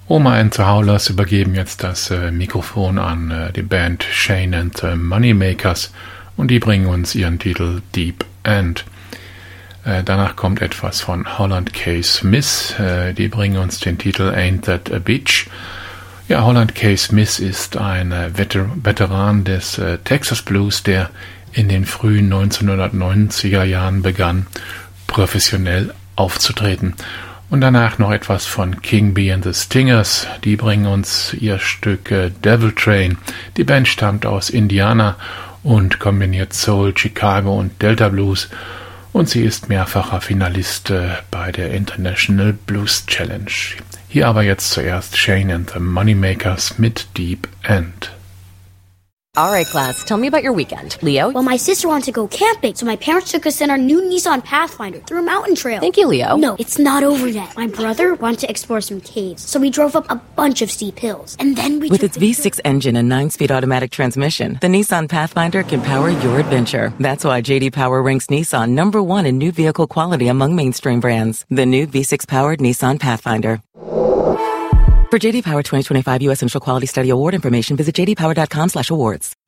Oma and the Howlers übergeben jetzt das Mikrofon an die Band Shane and the Moneymakers und die bringen uns ihren Titel Deep End. Danach kommt etwas von Holland K. Smith, die bringen uns den Titel Ain't That a Bitch. Ja, Holland K. Smith ist ein Veteran des Texas Blues, der in den frühen 1990er Jahren begann, professionell aufzutreten. Und danach noch etwas von King Bee and the Stingers. Die bringen uns ihr Stück Devil Train. Die Band stammt aus Indiana und kombiniert Soul, Chicago und Delta Blues. Und sie ist mehrfacher Finalist bei der International Blues Challenge. Hier aber jetzt zuerst Shane and the Moneymakers mit Deep End. All right, class, tell me about your weekend. Leo? Well, my sister wanted to go camping, so my parents took us in our new Nissan Pathfinder through a mountain trail. Thank you, Leo. No, it's not over yet. My brother wanted to explore some caves, so we drove up a bunch of steep hills. And then we With its V6 engine and 9-speed automatic transmission, the Nissan Pathfinder can power your adventure. That's why J.D. Power ranks Nissan #1 in new vehicle quality among mainstream brands. The new V6-powered Nissan Pathfinder. For J.D. Power 2025 U.S. Initial Quality Study Award information, visit jdpower.com/awards.